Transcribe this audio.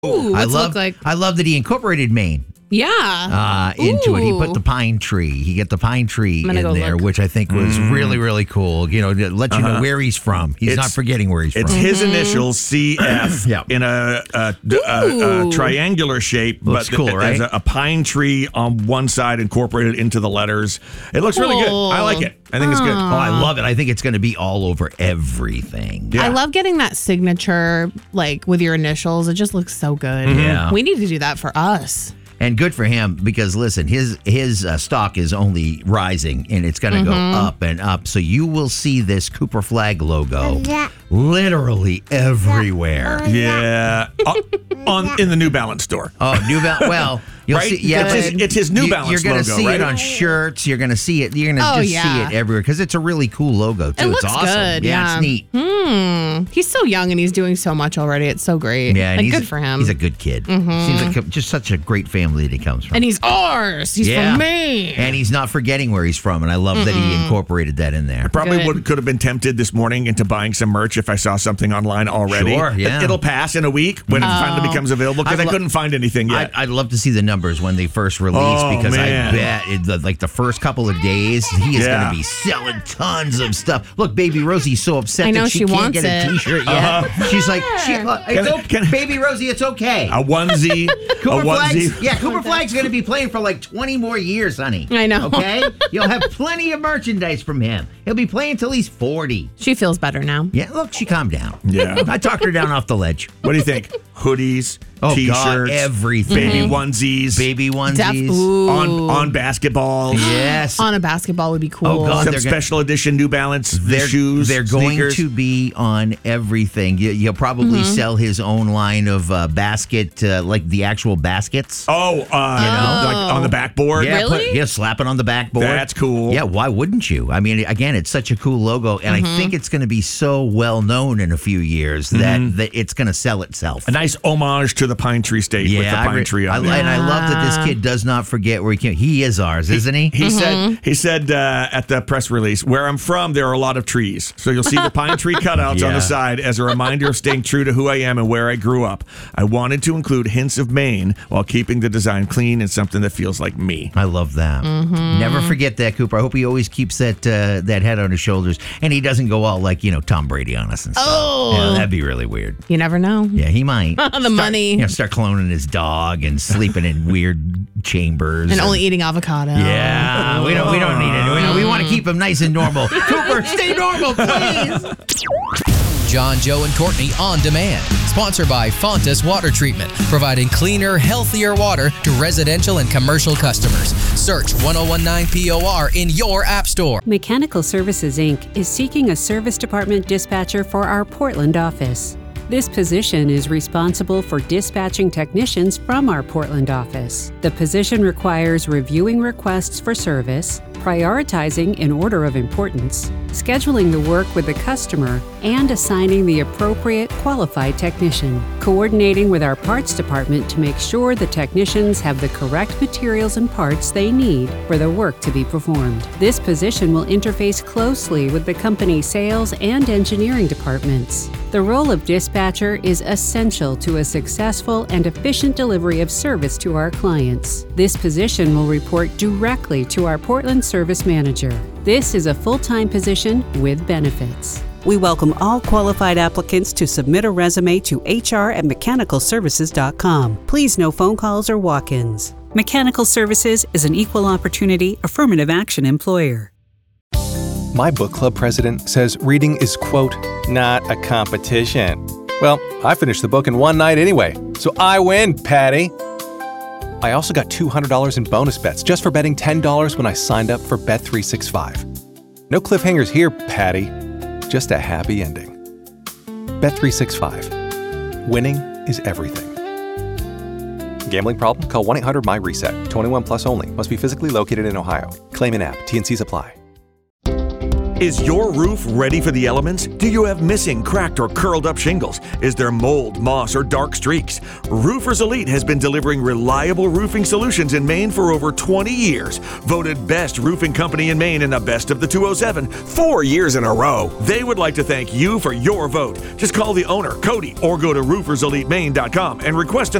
Ooh, I what's it look like? I love that he incorporated Maine. Yeah. Into it. He Ooh. put the pine tree. He got the pine tree in there, look. which I think was really, really cool. You know, to let you know where he's from. He's not forgetting where he's from. It's his initials, CF, Yeah. in a triangular shape, Looks but cool, right? there's a pine tree on one side incorporated into the letters. It looks really good. I like it. I think it's good. Oh, I love it. I think it's going to be all over everything. Yeah. I love getting that signature, like with your initials. It just looks so good. Yeah. We need to do that for us. And good for him because, listen, his stock is only rising and it's going to go up and up. So you will see this Cooper Flag logo literally everywhere. Yeah. In the New Balance store. Oh, New Balance. Well, you'll Right? see. Yeah, It's his New Balance You're going to logo, see right? it on shirts. You're going to see it. You're going to see it everywhere because it's a really cool logo, too. It looks it's awesome. good, Yeah, it's neat. He's so young and he's doing so much already. It's so great. Yeah, and like, he's good for him. He's a good kid. Seems like just such a great family that he comes from. And he's ours. He's from me. And he's not forgetting where he's from. And I love that he incorporated that in there. Probably could have been tempted this morning into buying some merch if I saw something online already. Sure, yeah. It'll pass in a week when it finally becomes available because I couldn't find anything yet. I'd love to see the numbers when they first release because man. I bet like the first couple of days he is going to be selling tons of stuff. Look, Baby Rosie's so upset I know, that she she can't wants get a it. T-shirt yet. She's like, Baby Rosie, it's okay. A onesie. Cooper a onesie. Flag's, yeah, Cooper Flag's going to be playing for like 20 more years, honey. I know. Okay? You'll have plenty of merchandise from him. He'll be playing till he's 40. She feels better now. Yeah, look, she calmed down. Yeah. I talked her down off the ledge. What do you think? Hoodies, Oh, T-shirts, God, everything. baby onesies, Baby onesies. on basketballs. Yes. On a basketball would be cool. Oh, God. Some They're special edition New Balance shoes. They're going sneakers. to be on everything. You'll probably sell his own line of basket, like the actual baskets. like on the backboard. Yeah, Really? slap it on the backboard. That's cool. Yeah, why wouldn't you? I mean, again, it's such a cool logo, and I think it's going to be so well known in a few years that it's going to sell itself. A nice homage to the Pine Tree State with the pine tree on it. And I love that this kid does not forget where he came. He is ours, isn't he? He said at the press release, where I'm from, there are a lot of trees. So you'll see the pine tree cutouts on the side as a reminder of staying true to who I am and where I grew up. I wanted to include hints of Maine while keeping the design clean and something that feels like me. I love that. Never forget that, Cooper. I hope he always keeps that head on his shoulders, and he doesn't go all like Tom Brady on us and stuff. Oh. Yeah, that'd be really weird. You never know. Yeah, he might. The money. Start cloning his dog and sleeping in weird chambers And only eating avocado. Yeah, we don't need it. We want to keep him nice and normal. Cooper, stay normal, please. John, Joe, and Courtney On Demand. Sponsored by Fontas Water Treatment, providing cleaner, healthier water to residential and commercial customers. Search 1019 POR in your app store. Mechanical Services, Inc. is seeking a service department dispatcher for our Portland office. This position is responsible for dispatching technicians from our Portland office. The position requires reviewing requests for service, prioritizing in order of importance, scheduling the work with the customer, and assigning the appropriate qualified technician, coordinating with our parts department to make sure the technicians have the correct materials and parts they need for the work to be performed. This position will interface closely with the company's sales and engineering departments. The role of dispatcher is essential to a successful and efficient delivery of service to our clients. This position will report directly to our Portland Service Manager. This is a full-time position with benefits. We welcome all qualified applicants to submit a resume to hr@mechanicalservices.com. Please no phone calls or walk-ins. Mechanical Services is an equal opportunity affirmative action employer. My book club president says reading is, quote, not a competition. Well, I finished the book in one night anyway, so I win, Patty. I also got $200 in bonus bets just for betting $10 when I signed up for Bet365. No cliffhangers here, Patty. Just a happy ending. Bet365. Winning is everything. Gambling problem? Call 1-800-MY-RESET. 21 plus only. Must be physically located in Ohio. Claim in app. T&Cs apply. Is your roof ready for the elements? Do you have missing, cracked, or curled up shingles? Is there mold, moss, or dark streaks? Roofers Elite has been delivering reliable roofing solutions in Maine for over 20 years. Voted best roofing company in Maine in the Best of the 207 4 years in a row. They would like to thank you for your vote. Just call the owner, Cody, or go to rooferselitemaine.com and request an